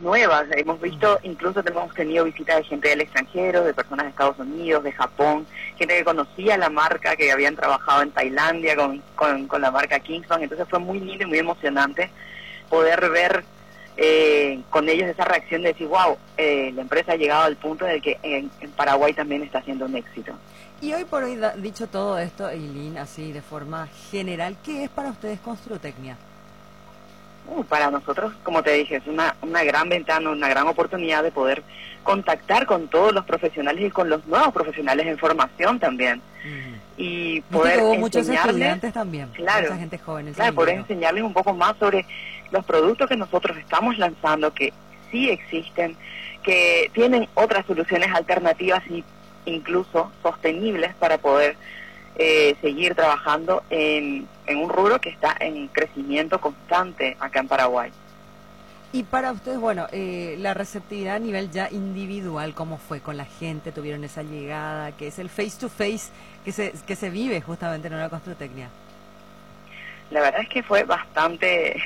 nuevas. Hemos visto, incluso hemos tenido visitas de gente del extranjero, de personas de Estados Unidos, de Japón, gente que conocía la marca, que habían trabajado en Tailandia con la marca Kingspan. Entonces fue muy lindo y muy emocionante poder ver con ellos esa reacción de decir, wow, la empresa ha llegado al punto de que en Paraguay también está siendo un éxito. Y hoy por hoy, dicho todo esto, Eileen, así de forma general, ¿qué es para ustedes Construtecnia? Para nosotros, como te dije, es una gran ventana, una gran oportunidad de poder contactar con todos los profesionales y con los nuevos profesionales en formación también. Y poder hubo muchos enseñarles, estudiantes también, claro, mucha gente joven. Claro, poder enseñarles un poco más sobre los productos que nosotros estamos lanzando, que sí existen, que tienen otras soluciones alternativas y incluso sostenibles para poder seguir trabajando en un rubro que está en crecimiento constante acá en Paraguay. Y para ustedes, bueno, la receptividad a nivel ya individual, ¿cómo fue con la gente? ¿Tuvieron esa llegada? Que es el face to face que se vive justamente en una Construtecnia. La verdad es que fue bastante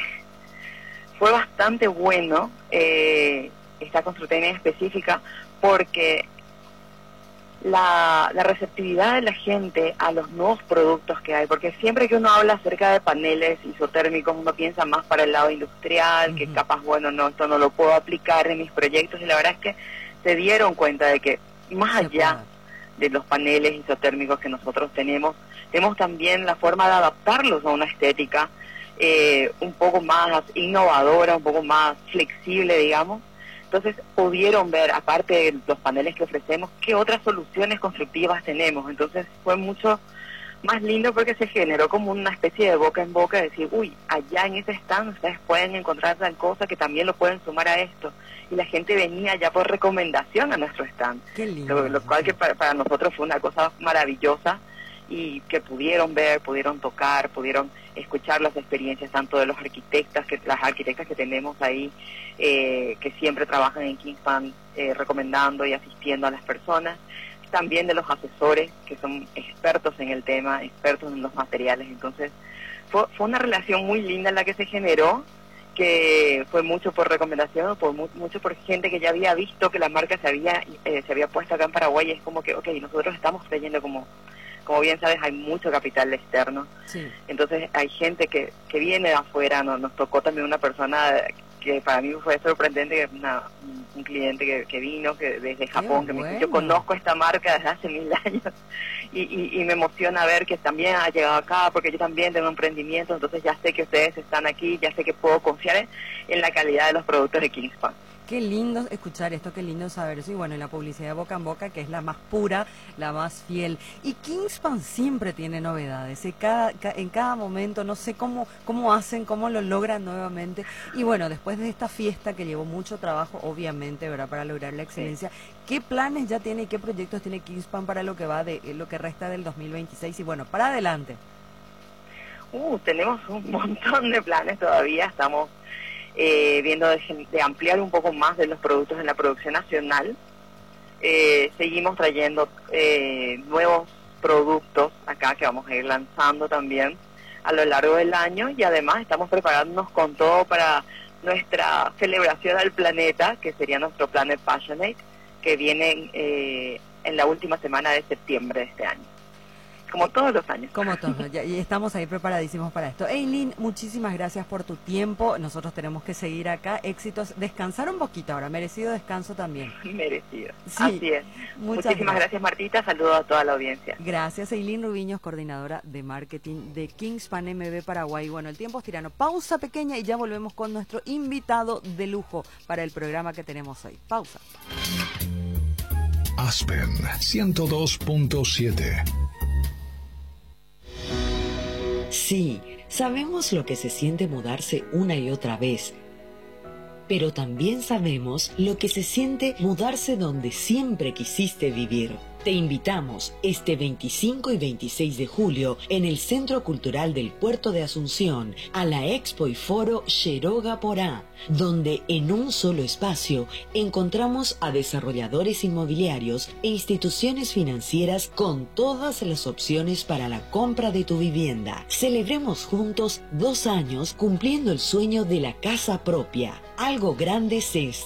bueno esta Construtecnia específica, porque la receptividad de la gente a los nuevos productos que hay, porque siempre que uno habla acerca de paneles isotérmicos uno piensa más para el lado industrial, que capaz, bueno, no, esto no lo puedo aplicar en mis proyectos, y la verdad es que se dieron cuenta de que más allá de los paneles isotérmicos que nosotros tenemos también la forma de adaptarlos a una estética un poco más innovadora, un poco más flexible, digamos. Entonces pudieron ver, aparte de los paneles que ofrecemos, qué otras soluciones constructivas tenemos. Entonces fue mucho más lindo porque se generó como una especie de boca en boca, de decir, uy, allá en ese stand ustedes pueden encontrar tal cosa que también lo pueden sumar a esto. Y la gente venía ya por recomendación a nuestro stand. Qué lindo. Lo cual que para nosotros fue una cosa maravillosa, y que pudieron ver, pudieron tocar, pudieron escuchar las experiencias tanto de las arquitectas que tenemos ahí, que siempre trabajan en Kingspan recomendando y asistiendo a las personas, también de los asesores que son expertos en el tema, expertos en los materiales. Entonces fue una relación muy linda la que se generó, que fue mucho por recomendación, mucho por gente que ya había visto que la marca se había puesto acá en Paraguay, y es como que, ok, nosotros estamos trayendo como bien sabes, hay mucho capital externo. Sí. Entonces hay gente que viene de afuera. Nos tocó también una persona que para mí fue sorprendente, un cliente que vino desde Japón, que me dijo, yo conozco esta marca desde hace 1000 años, y me emociona ver que también ha llegado acá, porque yo también tengo un emprendimiento, entonces ya sé que ustedes están aquí, ya sé que puedo confiar en la calidad de los productos de Kingspan. Qué lindo escuchar esto, qué lindo saber eso. Y bueno, y la publicidad de boca en boca, que es la más pura, la más fiel. Y Kingspan siempre tiene novedades. En cada momento, no sé cómo hacen, cómo lo logran nuevamente. Y bueno, después de esta fiesta que llevó mucho trabajo, obviamente, ¿verdad?, para lograr la excelencia, ¿qué planes ya tiene y qué proyectos tiene Kingspan para lo que va de lo que resta del 2026? Y bueno, para adelante. Tenemos un montón de planes todavía. Estamos viendo de ampliar un poco más de los productos en la producción nacional. Seguimos trayendo nuevos productos acá que vamos a ir lanzando también a lo largo del año, y además estamos preparándonos con todo para nuestra celebración al planeta, que sería nuestro Planet Passionate, que viene en la última semana de septiembre de este año. Como todos los años. Como todos, y estamos ahí preparadísimos para esto. Eileen, muchísimas gracias por tu tiempo. Nosotros tenemos que seguir acá. Éxitos. Descansar un poquito ahora. Merecido descanso también. Merecido. Sí. Así es. Muchísimas gracias, Martita. Saludos a toda la audiencia. Gracias, Eileen Rubiños, coordinadora de marketing de Kingspan MB Paraguay. Bueno, el tiempo es tirano. Pausa pequeña y ya volvemos con nuestro invitado de lujo para el programa que tenemos hoy. Pausa. Aspen 102.7. Sí, sabemos lo que se siente mudarse una y otra vez, pero también sabemos lo que se siente mudarse donde siempre quisiste vivir. Te invitamos este 25 y 26 de julio en el Centro Cultural del Puerto de Asunción a la Expo y Foro Xiroga Porá, donde en un solo espacio encontramos a desarrolladores inmobiliarios e instituciones financieras con todas las opciones para la compra de tu vivienda. Celebremos juntos 2 años cumpliendo el sueño de la casa propia. Algo grande se